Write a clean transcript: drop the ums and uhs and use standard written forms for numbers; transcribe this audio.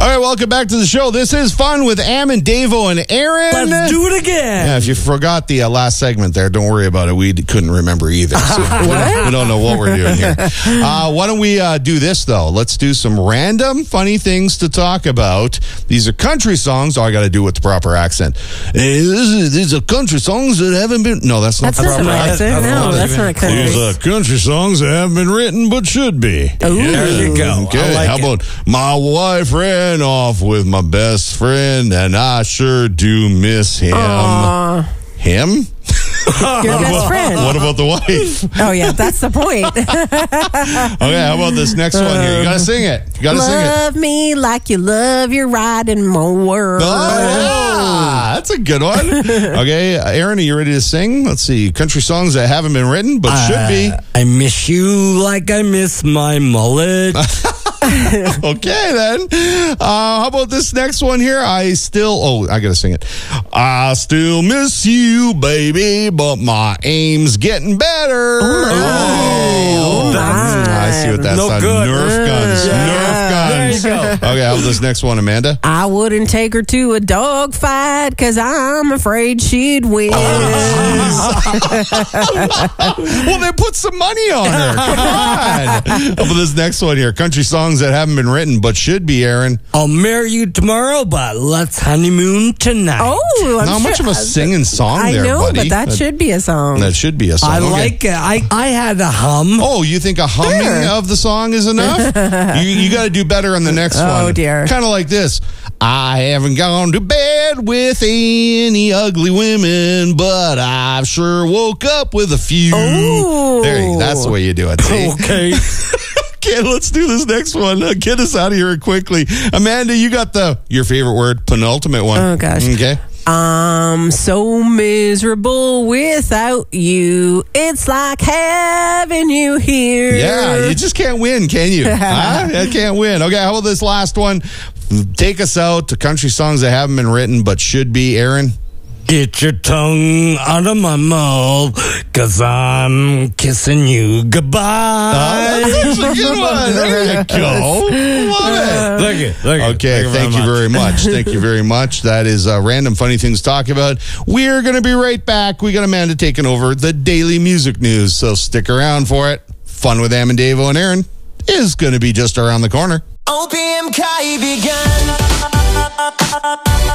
All right, welcome back to the show. This is Fun with Am and Davo and Aaron. Let's do it again. Yeah, if you forgot the last segment there, don't worry about it. We couldn't remember either. So we don't know what we're doing here. Why don't we do this, though? Let's do some random funny things to talk about. These are country songs. All I got to do with the proper accent. These are country songs that haven't been... No, that's not the proper accent. No, that's not country. These are country songs that haven't been written but should be. Ooh. There you go. Okay, like how about my wife ran off with my best friend and I sure do miss him. Him? Your best friend. What about the wife? Oh, yeah, that's the point. Okay, how about this next one here? You gotta sing it. You gotta sing it. Love me like you love your riding mower. Oh, yeah. That's a good one. Okay, Aaron, are you ready to sing? Let's see. Country songs that haven't been written but should be. I miss you like I miss my mullet. Okay, then. How about this next one here? I gotta sing it. I still miss you, baby, but my aim's getting better. I see what that's on. good. Nerf guns. Nerf guns. There you go. Okay, how about this next one, Amanda? I wouldn't take her to a dog fight because I'm afraid she'd win. Well, then put some money on her. Come on. How about this next one here? Country songs that haven't been written but should be, Aaron. I'll marry you tomorrow, but let's honeymoon tonight. Oh, I'm Not much of a singing song I there, know, buddy. but that should be a song. That should be a song. I Okay. like it. I had a hum. Oh, you think a humming of the song is enough? you got to do better on the next one. Oh, dear. Kind of like this. I haven't gone to bed with any ugly women, but I've sure woke up with a few. Ooh. There you go. That's the way you do it. See? Okay. Okay, let's do this next one. Get us out of here quickly. Amanda, you got your favorite word, penultimate one. Oh, gosh. Okay. I'm so miserable without you. It's like having you here. Yeah, you just can't win, can you? I can't win. Okay, how about this last one? Take us out to country songs that haven't been written but should be, Aaron. Get your tongue out of my mouth, 'cause I'm kissing you goodbye. That's a good one. There you go. Love it. Look it. Okay, thank you very much. Thank you very much. That is random funny things to talk about. We're going to be right back. We got Amanda taking over the daily music news, so stick around for it. Fun with Am and Davo and Aaron is going to be just around the corner. OPM Kai began.